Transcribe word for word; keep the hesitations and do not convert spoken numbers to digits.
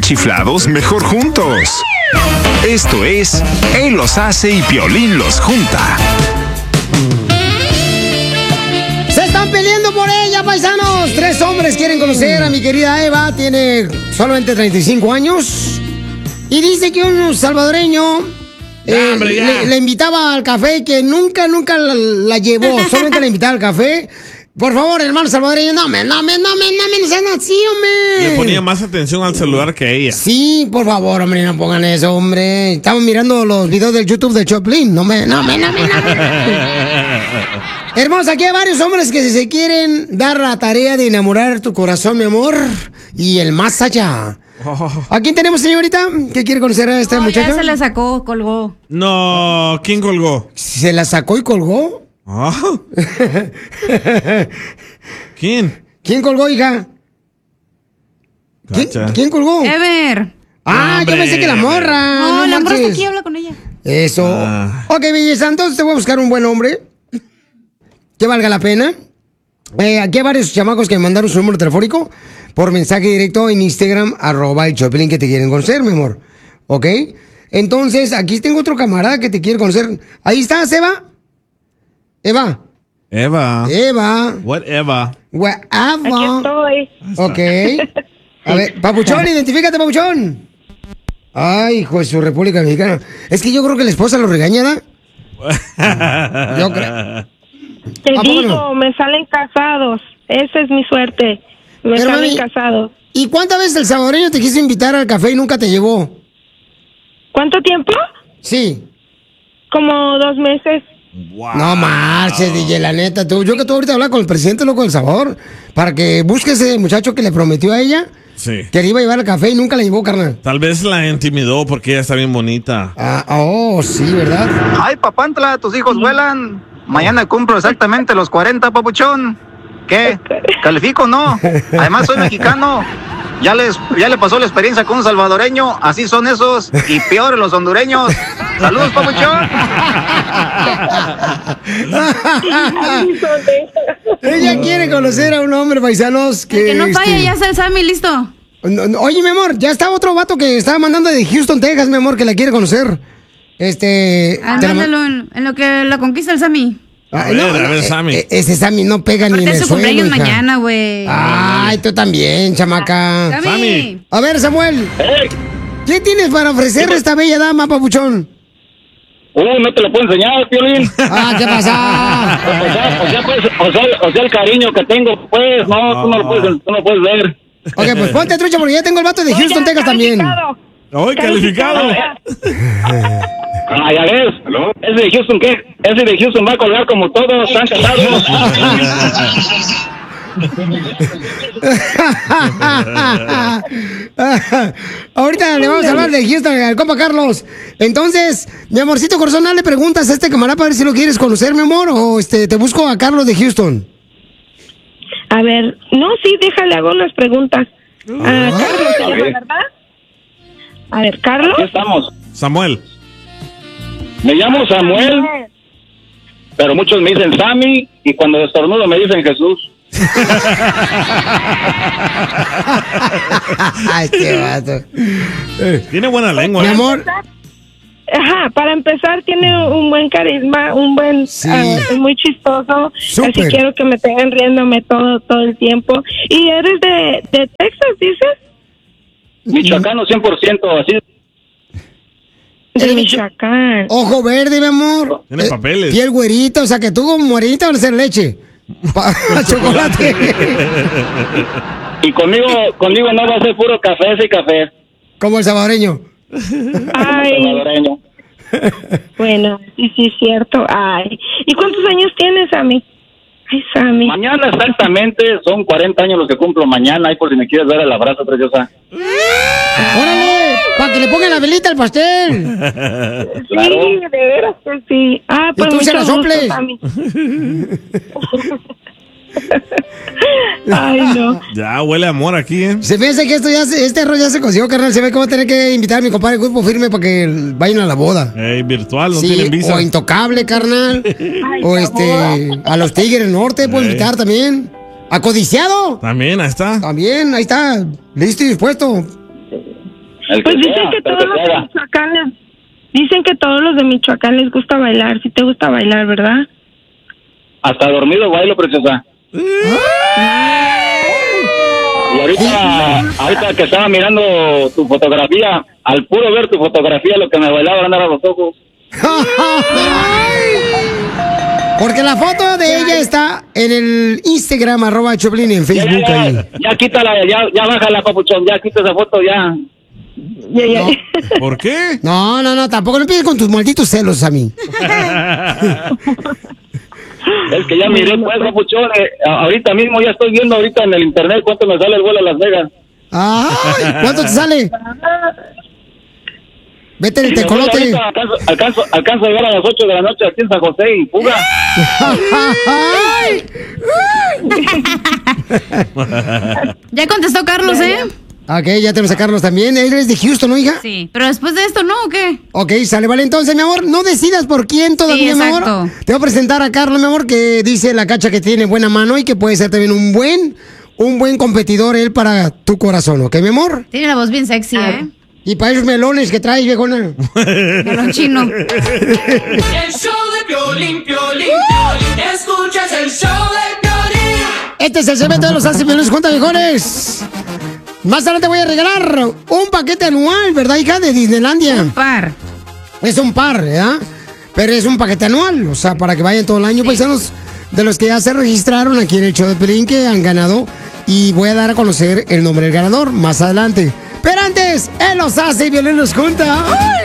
chiflados, mejor juntos. Esto es Él los hace y Piolín los junta. Se están peleando por ella, paisanos. Tres hombres quieren conocer a mi querida Eva. Tiene solamente treinta y cinco años. Y dice que un salvadoreño eh, hombre, le, le invitaba al café, que nunca, nunca la, la llevó. Solamente le invitaba al café. Por favor, hermano salvadoreño, no me, no me, no me, no me, no sean así, hombre. Le ponía más atención al celular que ella. Sí, por favor, hombre, no pongan eso, hombre. Estamos mirando los videos del YouTube de Choplin. No me, no me, no me, no me. Hermosa, aquí hay varios hombres que se quieren dar la tarea de enamorar tu corazón, mi amor. Y el más allá. Oh. ¿A quién tenemos, señorita? ¿Qué quiere conocer a esta No, muchacha? ya se la sacó, colgó. No, ¿quién colgó? ¿Se la sacó y colgó? Oh. ¿Quién? ¿Quién colgó, hija? ¿Quién, Cacha. ¿Quién colgó? Ever. Ah, Hombre, yo pensé que la morra. No, no la morra está marches. aquí, habla con ella. Eso. Ah. Ok, belleza, entonces te voy a buscar un buen hombre que valga la pena. Eh, aquí hay varios chamacos que me mandaron su número telefónico por mensaje directo en Instagram, arroba el Choplin, que te quieren conocer, mi amor. ¿Ok? Entonces, aquí tengo otro camarada que te quiere conocer. Ahí estás, Eva. Eva. Eva. Eva. What Eva? Eva. Aquí estoy. Ok. A ver, Papuchón, identifícate, Papuchón. Ay, hijo de su República Mexicana. Es que yo creo que la esposa lo regaña, ¿da? Yo creo. Te ¿A poco digo, no? me salen casados. Esa es mi suerte. Me Pero, salen mami, casados. ¿Y cuántas veces el salvadoreño te quiso invitar al café y nunca te llevó? ¿Cuánto tiempo? Sí. Como dos meses. Wow. No marches, D J, la neta. Tú, yo que tú ahorita hablas con el presidente loco del Salvador para que busque ese muchacho que le prometió a ella Sí. que le iba a llevar al café y nunca la llevó, carnal. Tal vez la intimidó porque ella está bien bonita. Ah, oh, sí, ¿verdad? Ay, papantla, tus hijos vuelan. Mañana cumplo exactamente los cuarenta, papuchón. ¿Qué? ¿Califico o no? Además soy mexicano. Ya les, ya le pasó la experiencia con un salvadoreño. Así son esos. Y peor los hondureños. Saludos, papuchón. Ella quiere conocer a un hombre, paisanos, que... Que no falla, este, ya está el Sammy, listo. no, no, Oye, mi amor, ya está otro vato que estaba mandando de Houston, Texas, mi amor, que la quiere conocer. Este... te la ma- Ándalo en, en lo que la conquista el Sammy. Ah, A ver, a ver, eh, Sammy. eh, ese Sammy no pega ni en Aparte el es su suelo, cumpleaños hija. mañana, güey. Ay, tú también, chamaca. Sammy. Sammy. A ver, Samuel, Hey, ¿qué tienes para ofrecerle a esta bella dama, papuchón? uh, no te lo puedo enseñar, Piolín. Ah, ¿qué pasa? O sea, o sea, pues, o sea, o sea, el cariño que tengo, pues, no, tú no lo puedes, tú no lo puedes ver. Ok, pues ponte trucha porque ya tengo el vato de Houston, Oiga, Texas también. calificado. ¡Ay, calificado! Ah, ya ves. Ese de Houston, ¿qué? Ese de Houston va a colgar como todos, están casados. Ahorita le vamos a hablar de Houston al compa Carlos. Entonces, mi amorcito corazón, le preguntas a este camarada para ver si lo quieres conocer, mi amor, o este te busco a Carlos de Houston. A ver, no, sí, déjale, hago unas preguntas. Ah, Carlos, ¿se llama, verdad? A ver, Carlos. Aquí estamos. Samuel. Me llamo Samuel, pero muchos me dicen Sammy y cuando estornudo me dicen Jesús. Ay, qué vato. Tiene buena lengua. Mi ¿eh? amor, Ajá, para empezar tiene un buen carisma, un buen, Sí. ah, es muy chistoso, Súper. así quiero que me tengan riéndome todo todo el tiempo. ¿Y eres de, de Texas, dices? Michoacano cien por ciento, así. De Michoacán. ojo verde, mi amor. Tiene papeles. Piel güerita, o sea que tú como morenita van a hacer leche. Pa- chocolate. Y conmigo, conmigo no va a ser puro café, sí café. Como el salvadoreño. Ay, Salvadoreño. bueno, sí, sí, cierto. Ay, ¿y cuántos años tienes, Sammy? Ay, Sammy. Mañana exactamente son cuarenta años los que cumplo mañana, ahí por si me quieres dar el abrazo, preciosa. ¡Órale! Para que le pongan la velita al pastel. Claro. Sí, de veras que sí. Ah, pues tú se mucho la gusto, soples. Sammy. Ay, no. Ya huele a amor aquí, ¿eh? Se me hace que esto ya se, este arroz ya se consiguió, carnal. Se ve que va a tener que invitar a mi compadre Grupo Firme para que vayan a la boda. Ey, virtual, no Sí, tienen visa. o Intocable, carnal. Ay, O la este, boda. a los Tigres del Norte puedo Ey. invitar también. A Codiciado. También, ahí está. También, ahí está. Listo y dispuesto. El Pues que dicen sea, que pero todos que los se de haga. Michoacán les, dicen que todos los de Michoacán les gusta bailar. Si te gusta bailar, ¿verdad? Hasta dormido bailo, preciosa. Y ahorita, ahorita que estaba mirando tu fotografía, al puro ver tu fotografía, lo que me bailaba andar a los ojos. Porque la foto de ella está en el Instagram, arroba Choplin, en Ya, Facebook. ya, Ahí. ya, ya quítala, ya, ya bájala, papuchón, ya quita esa foto, ya. Ya, ya. No. ¿Por qué? No, no, no, tampoco no empieces con tus malditos celos a mí. Es que ya miré, pues, papuchón, eh, a- ahorita mismo ya estoy viendo ahorita en el internet cuánto me sale el vuelo a Las Vegas. Ay, ¿cuánto te sale? Vete en el Y me voy tecolote. ahorita, alcanzo, alcanzo, alcanzo a llegar a las ocho de la noche aquí en San José y fuga. Ay. Ya contestó Carlos, ¿eh? Ok, ya tenemos a Carlos también. Él es de Houston, ¿no, hija? Sí. Pero después de esto, ¿no? ¿O qué? Ok, sale, vale. Entonces, mi amor, no decidas por quién todavía, Sí, mi amor. exacto. Te voy a presentar a Carlos, mi amor, que dice la Cacha que tiene buena mano y que puede ser también un buen, un buen competidor él para tu corazón, ¿ok, mi amor? Tiene la voz bien sexy, ¿eh? Y para esos melones que traes, viejona. Melón chino. El show de Piolín, Piolín, Piolín. Escuchas el show de Piolín. Este es el segmento de los Hace Millones Junta, viejones. Más adelante voy a regalar un paquete anual, ¿verdad, hija? De Disneylandia. Un par. Es un par, ¿verdad? Pero es un paquete anual, o sea, para que vayan todo el año, paisanos, de los que ya se registraron aquí en el show de Piolín que han ganado. Y voy a dar a conocer el nombre del ganador más adelante. Pero antes, él los hace y Piolín los junta. ¡Ay!